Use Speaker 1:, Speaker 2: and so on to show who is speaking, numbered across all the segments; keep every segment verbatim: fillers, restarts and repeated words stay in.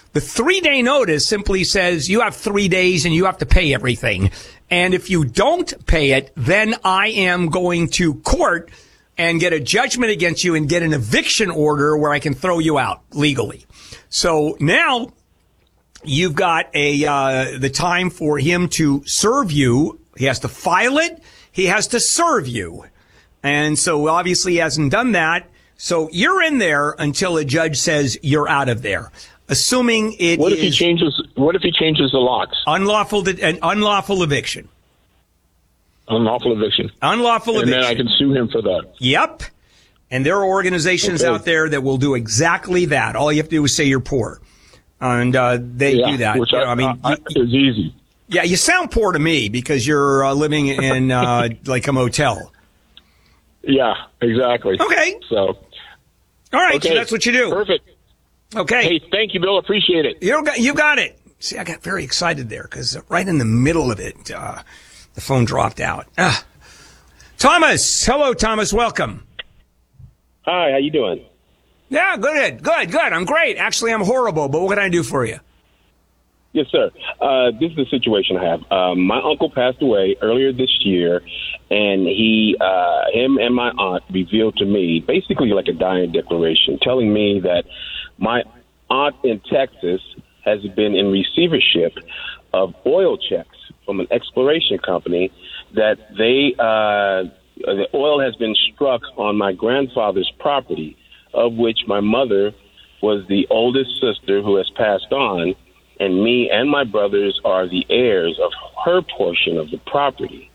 Speaker 1: The three-day notice simply says you have three days and you have to pay everything. And if you don't pay it, then I am going to court and get a judgment against you and get an eviction order where I can throw you out legally. So now you've got a uh, the time for him to serve you. He has to file it. He has to serve you. And so obviously he hasn't done that. So you're in there until a judge says you're out of there. Assuming it
Speaker 2: what if
Speaker 1: is
Speaker 2: he changes? What if he changes the locks?
Speaker 1: Unlawful, an unlawful eviction.
Speaker 2: Unlawful eviction.
Speaker 1: Unlawful
Speaker 2: and
Speaker 1: eviction.
Speaker 2: And then I can sue him for that.
Speaker 1: Yep. And there are organizations
Speaker 2: okay.
Speaker 1: out there that will do exactly that. All you have to do is say you're poor, and uh, they
Speaker 2: yeah,
Speaker 1: do that.
Speaker 2: Which
Speaker 1: you
Speaker 2: I,
Speaker 1: know, I mean,
Speaker 2: I, it's easy.
Speaker 1: Yeah, you sound poor to me because you're uh, living in uh, like a motel.
Speaker 2: Yeah, exactly.
Speaker 1: Okay.
Speaker 2: So.
Speaker 1: All right.
Speaker 2: Okay.
Speaker 1: So that's what you do.
Speaker 2: Perfect.
Speaker 1: Okay.
Speaker 2: Hey, thank you, Bill. Appreciate it.
Speaker 1: You got, you got it. See, I got very excited there because right in the middle of it, uh, the phone dropped out. Ah. Thomas. Hello, Thomas. Welcome.
Speaker 3: Hi, how you doing?
Speaker 1: Yeah, good, good, good. I'm great. Actually, I'm horrible, but what can I do for you?
Speaker 3: Yes, sir. Uh, this is the situation I have. Um, my uncle passed away earlier this year, and he, uh, him and my aunt revealed to me basically like a dying declaration, telling me that my aunt in Texas has been in receivership of oil checks from an exploration company that they uh, the oil has been struck on my grandfather's property, of which my mother was the oldest sister who has passed on, and me and my brothers are the heirs of her portion of the property.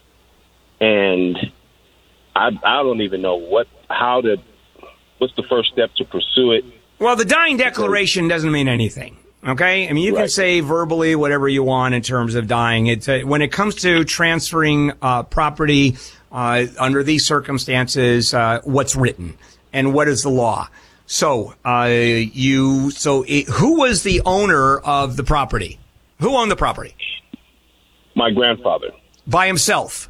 Speaker 3: And I, I don't even know what, how to, what's the first step to pursue it.
Speaker 1: Well, the dying declaration doesn't mean anything. Okay, I mean, you
Speaker 3: right.
Speaker 1: can say verbally whatever you want in terms of dying. It's uh, when it comes to transferring uh, property uh, under these circumstances, uh, what's written and what is the law. So, uh, you, so it, who was the owner of the property? Who owned the property?
Speaker 3: My grandfather.
Speaker 1: By himself?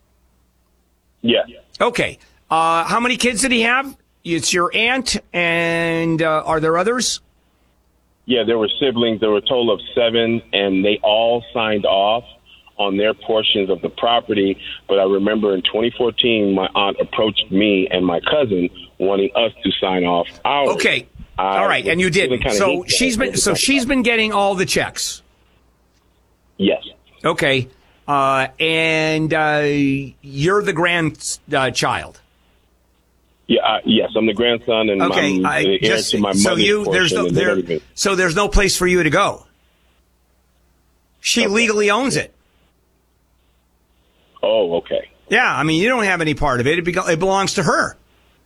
Speaker 3: Yeah.
Speaker 1: Okay. Uh, how many kids did he have? It's your aunt, and uh, are there others?
Speaker 3: Yeah, there were siblings. There were a total of seven, and they all signed off on their portions of the property. But I remember in twenty fourteen, my aunt approached me and my cousin wanting us to sign off ours.
Speaker 1: Okay. All right, and you did. So she's been so she's been getting all the checks.
Speaker 3: Yes.
Speaker 1: Okay. Uh, and uh, you're the grandchild.
Speaker 3: Yeah. Uh, yes, I'm the grandson, and
Speaker 1: okay.
Speaker 3: I'm
Speaker 1: I
Speaker 3: the heir
Speaker 1: just,
Speaker 3: to my
Speaker 1: so
Speaker 3: mother's
Speaker 1: you there's
Speaker 3: portion
Speaker 1: no
Speaker 3: and
Speaker 1: there,
Speaker 3: everything.
Speaker 1: so there's no place for you to go. She
Speaker 3: okay.
Speaker 1: legally owns it.
Speaker 3: Oh, okay.
Speaker 1: Yeah, I mean you don't have any part of it. It, be, it belongs to her.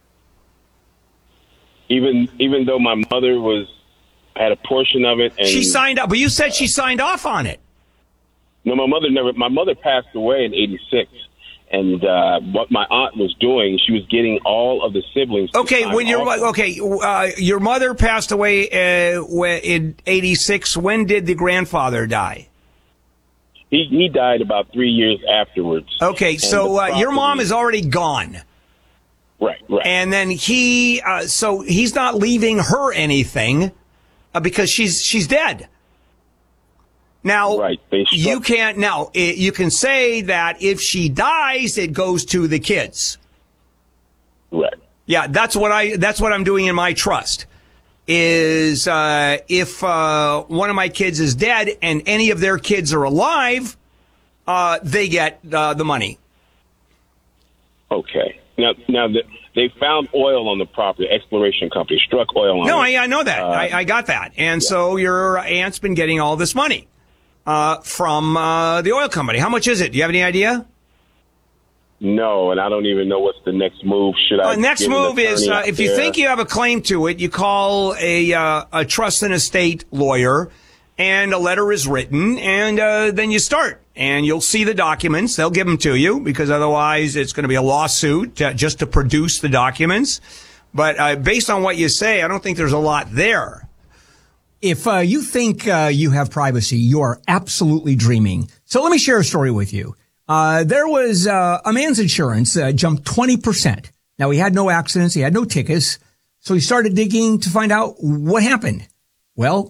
Speaker 3: Even even though my mother was had a portion of it, and
Speaker 1: she signed up, but you said she signed off on it.
Speaker 3: No, my mother never. My mother passed away in eighty-six, and uh, what my aunt was doing, she was getting all of the siblings.
Speaker 1: Okay, when your okay, uh, your mother passed away uh, in eighty-six. When did the grandfather die?
Speaker 3: He he died about three years afterwards.
Speaker 1: Okay, so uh, your mom is already gone.
Speaker 3: Right, right.
Speaker 1: And then he, uh, so he's not leaving her anything uh, because she's she's dead. Now,
Speaker 3: right.
Speaker 1: you can't, now, it, you can say that if she dies, it goes to the kids.
Speaker 3: Right.
Speaker 1: Yeah, that's what I, that's what I'm doing in my trust is, uh, if, uh, one of my kids is dead and any of their kids are alive, uh, they get, uh, the money.
Speaker 3: Okay. Now, now the, they found oil on the property, exploration company struck oil on
Speaker 1: no,
Speaker 3: it.
Speaker 1: No, I, I know that. Uh, I, I got that. And yeah. So your aunt's been getting all this money. Uh, from uh, the oil company. How much is it? Do you have any idea?
Speaker 3: No, and I don't even know what's the next move. Should I?
Speaker 1: Uh, next move is uh, if you think you have a claim to it, you call a uh, a trust and estate lawyer, and a letter is written, and uh, then you start, and you'll see the documents. They'll give them to you because otherwise it's going to be a lawsuit to, just to produce the documents. But uh, based on what you say, I don't think there's a lot there.
Speaker 4: If uh, you think uh, you have privacy, you are absolutely dreaming. So let me share a story with you. Uh, there was uh, a man's insurance uh, jumped twenty percent. Now, he had no accidents. He had no tickets. So he started digging to find out what happened. Well,